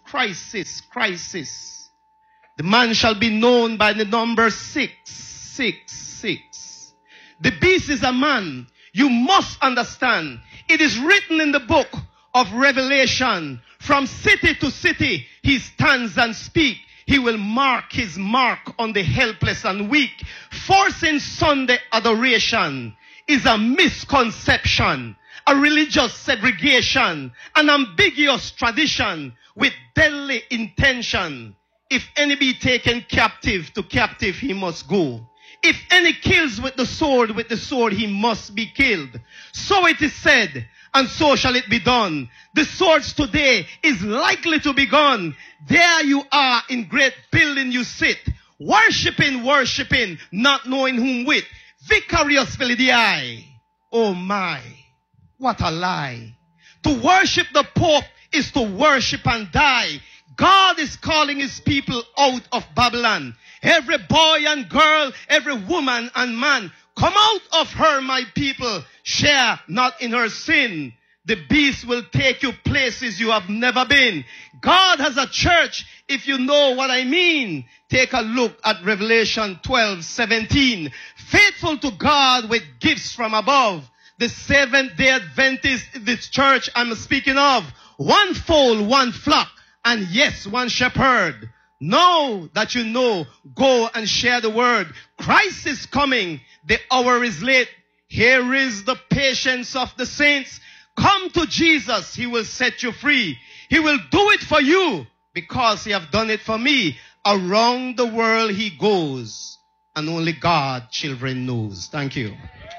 crisis, crisis. The man shall be known by the number 666. The beast is a man. You must understand. It is written in the book of Revelation. From city to city, he stands and speaks. He will mark his mark on the helpless and weak. Forcing Sunday adoration is a misconception, a religious segregation, an ambiguous tradition with deadly intention. If any be taken captive, to captive he must go. If any kills with the sword he must be killed. So it is said, and so shall it be done. The swords today is likely to be gone. There you are in great building you sit, worshipping, not knowing whom with. Vicarious Filidii. Oh my, what a lie. To worship the Pope is to worship and die. God is calling his people out of Babylon. Every boy and girl, every woman and man, come out of her, my people. Share not in her sin. The beast will take you places you have never been. God has a church, if you know what I mean. Take a look at Revelation 12:17. Faithful to God with gifts from above. The Seventh-day Adventist, this church I'm speaking of. One fold, one flock, and yes, one shepherd. Now that you know, go and share the word. Christ is coming. The hour is late. Here is the patience of the saints. Come to Jesus. He will set you free. He will do it for you because he have done it for me. Around the world he goes, and only God, children, knows. Thank you.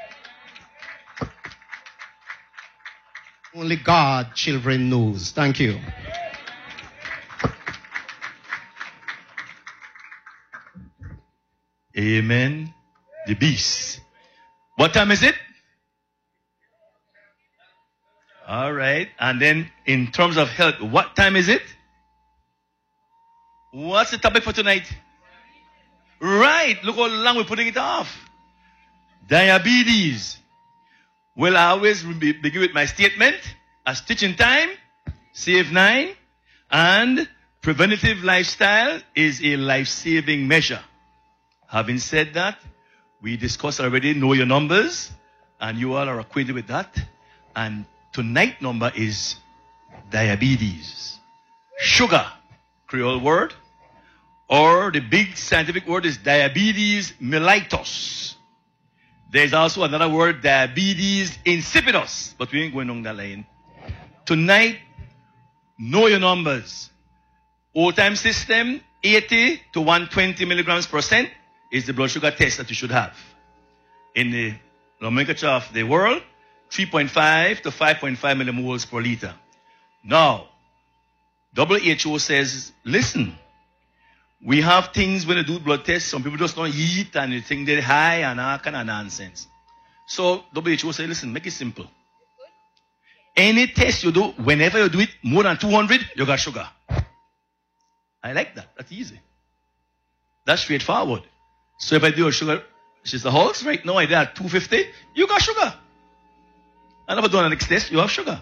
Only God, children, knows. Thank you. Amen. The beast. What time is it? All right. And then in terms of health, what time is it? What's the topic for tonight? Right. Look how long we're putting it off. Diabetes. Well, I always begin with my statement. A stitch in time, save 9. And preventative lifestyle is a life-saving measure. Having said that, we discussed already, know your numbers, and you all are acquainted with that. And tonight's number is diabetes. Sugar, Creole word, or the big scientific word is diabetes mellitus. There's also another word, diabetes insipidus, but we ain't going on that line. Tonight, know your numbers. Old-time system, 80 to 120 milligrams percent. Is the blood sugar test that you should have. In the nomenclature of the world, 3.5 to 5.5 millimoles per liter. Now, WHO says, listen, we have things when you do blood tests, some people just don't eat and they think they're high and all kind of nonsense. So WHO says, listen, make it simple. Any test you do, whenever you do it, more than 200, you got sugar. I like that. That's easy. That's straightforward. So if I do a sugar, she's the Halls right now, I did at 250, you got sugar. And if I do an next test, you have sugar.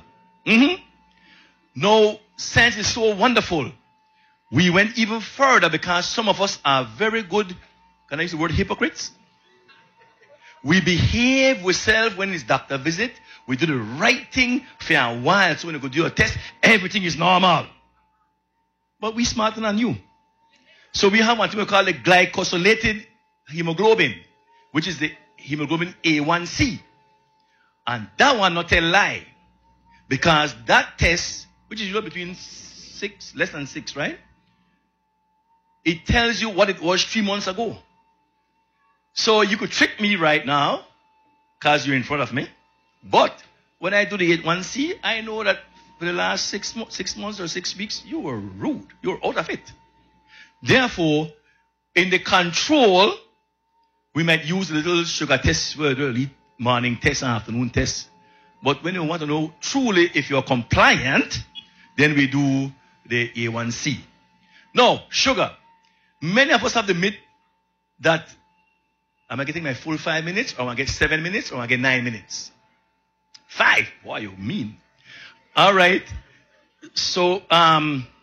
No, science is so wonderful. We went even further because some of us are very good, can I use the word hypocrites? We behave ourselves when it's doctor visit. We do the right thing for a while. So when you go do a test, everything is normal. But we smarter than you. So we have what we call the glycosylated hemoglobin, which is the hemoglobin A1C. And that one not a lie. Because that test, which is usually between 6, less than 6, right? It tells you what it was 3 months ago. So you could trick me right now, because you're in front of me. But when I do the A1C, I know that for the last 6 months or 6 weeks, you were rude. You were out of it. Therefore, in the control, we might use a little sugar test, morning test and afternoon test. But when you want to know truly if you're compliant, then we do the A1C. Now, sugar. Many of us have the myth that, am I getting my full 5 minutes, or am I get 7 minutes, or am I get 9 minutes? 5? Boy, you mean. All right. So,